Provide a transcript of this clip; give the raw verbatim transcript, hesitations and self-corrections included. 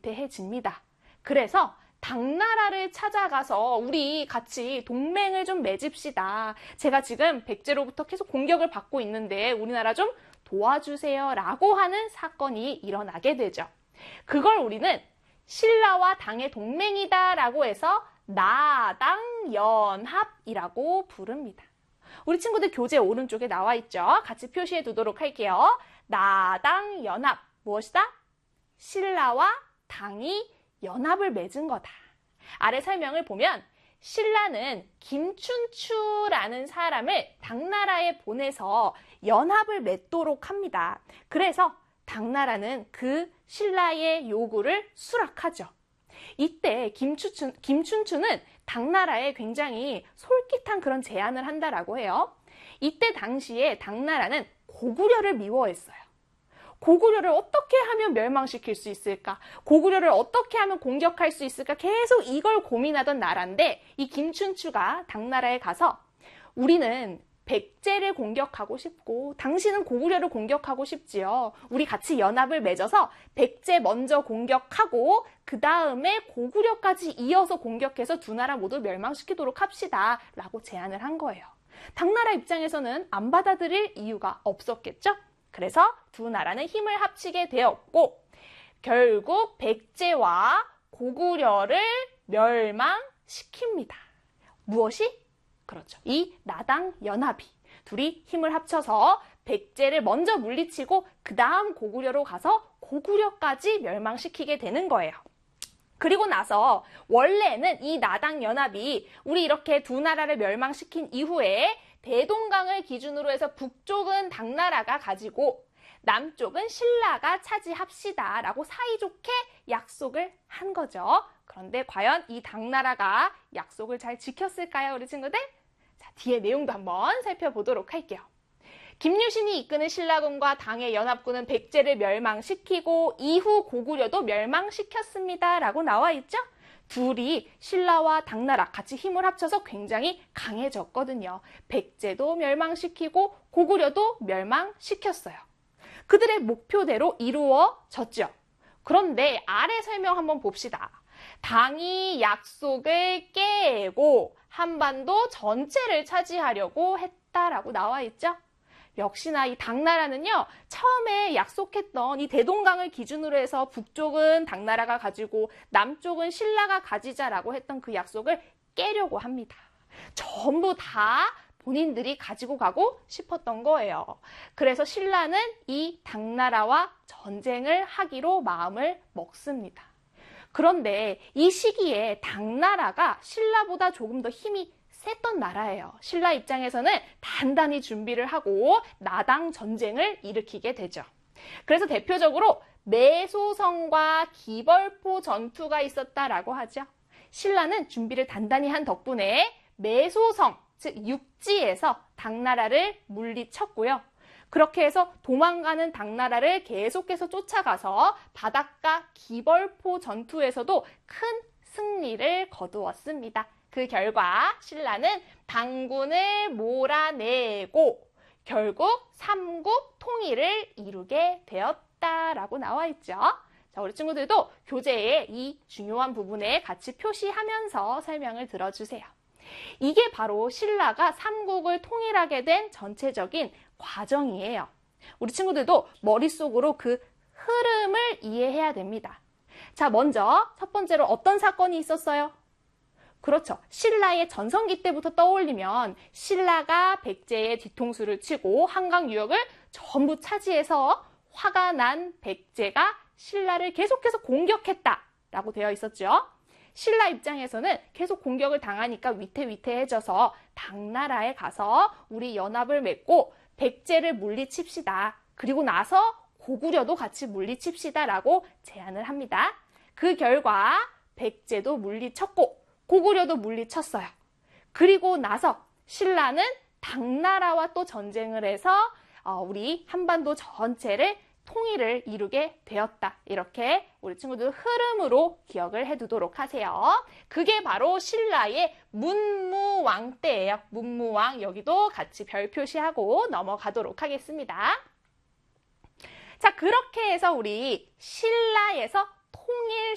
위태해집니다. 그래서 당나라를 찾아가서 우리 같이 동맹을 좀 맺읍시다. 제가 지금 백제로부터 계속 공격을 받고 있는데 우리나라 좀 도와주세요 라고 하는 사건이 일어나게 되죠. 그걸 우리는 신라와 당의 동맹이다 라고 해서 나당연합이라고 부릅니다. 우리 친구들 교재 오른쪽에 나와 있죠? 같이 표시해 두도록 할게요. 나당연합, 무엇이다? 신라와 당이 연합을 맺은 거다. 아래 설명을 보면 신라는 김춘추라는 사람을 당나라에 보내서 연합을 맺도록 합니다. 그래서 당나라는 그 신라의 요구를 수락하죠. 이때 김춘추, 김춘추는 당나라에 굉장히 솔깃한 그런 제안을 한다라고 해요. 이때 당시에 당나라는 고구려를 미워했어요. 고구려를 어떻게 하면 멸망시킬 수 있을까? 고구려를 어떻게 하면 공격할 수 있을까? 계속 이걸 고민하던 나라인데 이 김춘추가 당나라에 가서 우리는 백제를 공격하고 싶고 당신은 고구려를 공격하고 싶지요. 우리 같이 연합을 맺어서 백제 먼저 공격하고 그 다음에 고구려까지 이어서 공격해서 두 나라 모두 멸망시키도록 합시다 라고 제안을 한 거예요. 당나라 입장에서는 안 받아들일 이유가 없었겠죠? 그래서 두 나라는 힘을 합치게 되었고 결국 백제와 고구려를 멸망시킵니다. 무엇이? 그렇죠. 이 나당연합이 둘이 힘을 합쳐서 백제를 먼저 물리치고 그 다음 고구려로 가서 고구려까지 멸망시키게 되는 거예요. 그리고 나서 원래는 이 나당연합이 우리 이렇게 두 나라를 멸망시킨 이후에 대동강을 기준으로 해서 북쪽은 당나라가 가지고 남쪽은 신라가 차지합시다 라고 사이좋게 약속을 한 거죠. 그런데 과연 이 당나라가 약속을 잘 지켰을까요, 우리 친구들? 자, 뒤에 내용도 한번 살펴보도록 할게요. 김유신이 이끄는 신라군과 당의 연합군은 백제를 멸망시키고 이후 고구려도 멸망시켰습니다 라고 나와 있죠? 둘이 신라와 당나라 같이 힘을 합쳐서 굉장히 강해졌거든요. 백제도 멸망시키고 고구려도 멸망시켰어요. 그들의 목표대로 이루어졌죠. 그런데 아래 설명 한번 봅시다. 당이 약속을 깨고 한반도 전체를 차지하려고 했다라고 나와 있죠. 역시나 이 당나라는요, 처음에 약속했던 이 대동강을 기준으로 해서 북쪽은 당나라가 가지고 남쪽은 신라가 가지자라고 했던 그 약속을 깨려고 합니다. 전부 다 본인들이 가지고 가고 싶었던 거예요. 그래서 신라는 이 당나라와 전쟁을 하기로 마음을 먹습니다. 그런데 이 시기에 당나라가 신라보다 조금 더 힘이 셌던 나라예요. 신라 입장에서는 단단히 준비를 하고 나당 전쟁을 일으키게 되죠. 그래서 대표적으로 매소성과 기벌포 전투가 있었다라고 하죠. 신라는 준비를 단단히 한 덕분에 매소성, 즉 육지에서 당나라를 물리쳤고요. 그렇게 해서 도망가는 당나라를 계속해서 쫓아가서 바닷가 기벌포 전투에서도 큰 승리를 거두었습니다. 그 결과 신라는 당군을 몰아내고 결국 삼국 통일을 이루게 되었다라고 나와 있죠. 자, 우리 친구들도 교재에 이 중요한 부분에 같이 표시하면서 설명을 들어주세요. 이게 바로 신라가 삼국을 통일하게 된 전체적인 과정이에요. 우리 친구들도 머릿속으로 그 흐름을 이해해야 됩니다. 자, 먼저 첫 번째로 어떤 사건이 있었어요? 그렇죠. 신라의 전성기 때부터 떠올리면 신라가 백제의 뒤통수를 치고 한강 유역을 전부 차지해서 화가 난 백제가 신라를 계속해서 공격했다라고 되어 있었죠. 신라 입장에서는 계속 공격을 당하니까 위태위태해져서 당나라에 가서 우리 연합을 맺고 백제를 물리칩시다. 그리고 나서 고구려도 같이 물리칩시다 라고 제안을 합니다. 그 결과 백제도 물리쳤고 고구려도 물리쳤어요. 그리고 나서 신라는 당나라와 또 전쟁을 해서 우리 한반도 전체를 통일을 이루게 되었다. 이렇게 우리 친구들 흐름으로 기억을 해두도록 하세요. 그게 바로 신라의 문무왕 때예요. 문무왕, 여기도 같이 별 표시하고 넘어가도록 하겠습니다. 자, 그렇게 해서 우리 신라에서 통일